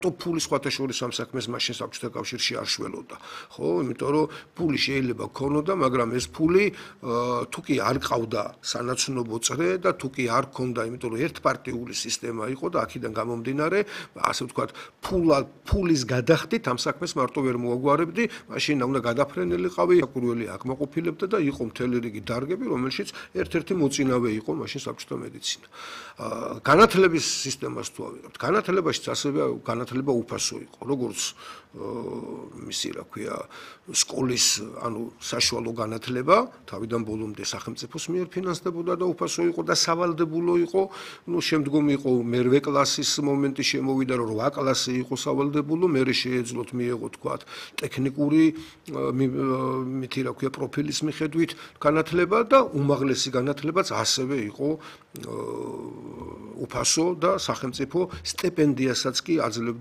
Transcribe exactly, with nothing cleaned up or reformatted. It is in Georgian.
თუ ფული სხვათა შორის ამ საქმეს მაშინ საბჭოთა კავშირში არ შველოდა. ხო, იმიტომ რომ ფული შეიძლება ქონოდა, მაგრამ ეს ფული თუ კი არ ყავდა სანაცნობო წრე და თუ კი არ ქონდა, იმიტომ რომ ერთპარტიული სისტემა იყო და აქედან გამომდინარე, ასე ვთქვათ, ფულა ფულის გადახდით ამ საქმეს მარტო ვერ მოაგვარებდი, მაშინ უნდა გადაფრენილიყავი, საკურველი აკმაყოფილებდა და იყო მთელი რიგი დარგები, რომელშიც ერთ-ერთი მოწინავე იყო მაშინ საბჭოთა მედიცინა. განათლების სისტემას თუ ავიღებთ, განათლებაშიც ასევე განათლება უფასო იყო, როგორც მისი, რა ქვია, სკოლის, ანუ საშუალო განათლება, თავიდან ბოლომდე სახელმწიფოს მიერ ფინანსდებოდა და უფასო იყო და სავალდებულო იყო, ну, შემდგომ იყო მერვე კლასის მომენტი შემოვიდა, რომ რვა კლასი იყო სავალდებულო, მერე შეეძლოთ მიეღო, თქვათ, ტექნიკური, მითი, რა ქვია, პროფილის მიხედვით განათლება და უმაღლესი განათლებაც ასევე იყო უფასო და სახელმწიფო სტიპენდიასაც კი აძლევდა